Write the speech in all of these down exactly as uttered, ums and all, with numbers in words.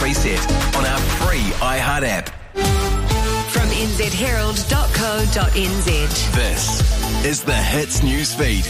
Reset on our free iHeart app. From n z herald dot co dot n z. This is the Hits News Feed.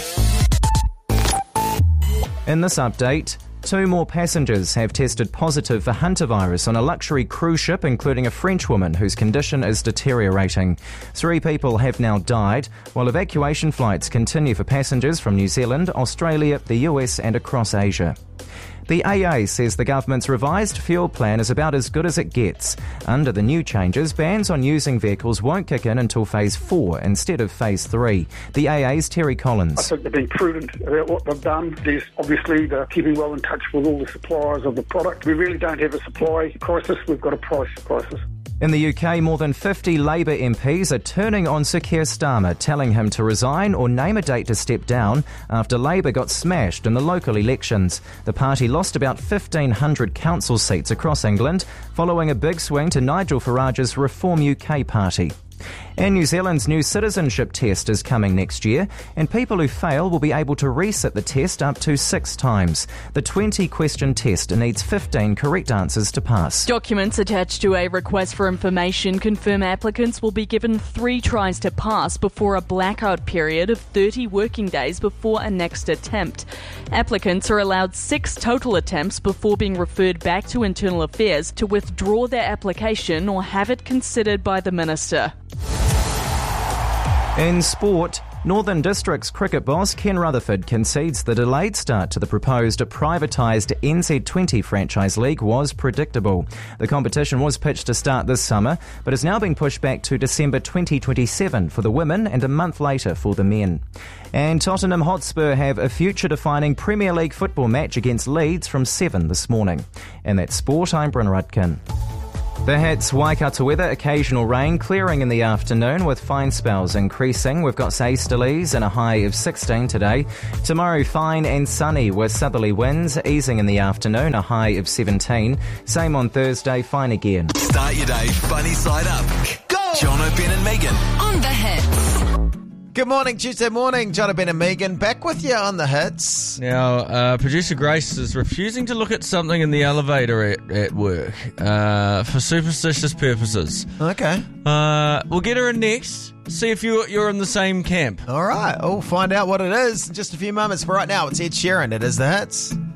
In this update, two more passengers have tested positive for hantavirus on a luxury cruise ship, including a French woman whose condition is deteriorating. Three people have now died, while evacuation flights continue for passengers from New Zealand, Australia, the U S and across Asia. The A A says the government's revised fuel plan is about as good as it gets. Under the new changes, bans on using vehicles won't kick in until phase four instead of phase three. The A A's Terry Collins. I think they've been prudent about what they've done. There's obviously they're keeping well in touch with all the suppliers of the product. We really don't have a supply crisis, we've got a price crisis. In the U K, more than fifty Labour M Ps are turning on Sir Keir Starmer, telling him to resign or name a date to step down after Labour got smashed in the local elections. The party lost about fifteen hundred council seats across England, following a big swing to Nigel Farage's Reform U K party. And New Zealand's new citizenship test is coming next year, and people who fail will be able to resit the test up to six times. The twenty-question test needs fifteen correct answers to pass. Documents attached to a request for information confirm applicants will be given three tries to pass before a blackout period of thirty working days before a next attempt. Applicants are allowed six total attempts before being referred back to Internal Affairs to withdraw their application or have it considered by the Minister. In sport, Northern District's cricket boss Ken Rutherford concedes the delayed start to the proposed privatised N Z twenty franchise league was predictable. The competition was pitched to start this summer, but has now been pushed back to December twenty twenty-seven for the women and a month later for the men. And Tottenham Hotspur have a future-defining Premier League football match against Leeds from seven this morning. And that's sport, I'm Bryn Rudkin. The Hits, Waikato weather, occasional rain, clearing in the afternoon with fine spells increasing. We've got easterlies and a high of sixteen today. Tomorrow, fine and sunny with southerly winds, easing in the afternoon, a high of seventeen. Same on Thursday, fine again. Start your day funny side up. Go! John O'Ben and Megan. On the Hits. Good morning, Tuesday morning. John O'Ben and Megan back with you on the Hits. Now, uh, producer Grace is refusing to look at something in the elevator at, at work uh, for superstitious purposes. Okay. Uh, we'll get her in next. See if you, you're in the same camp. All right. We'll find out what it is in just a few moments. But right now, it's Ed Sheeran. It is the Hits.